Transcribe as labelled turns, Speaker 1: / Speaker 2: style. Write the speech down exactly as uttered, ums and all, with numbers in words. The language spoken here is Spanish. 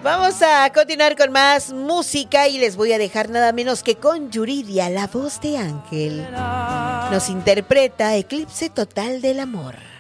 Speaker 1: Vamos a continuar con más música y les voy a dejar nada menos que con Yuridia, la voz de Ángel. Nos interpreta Eclipse Total del Amor.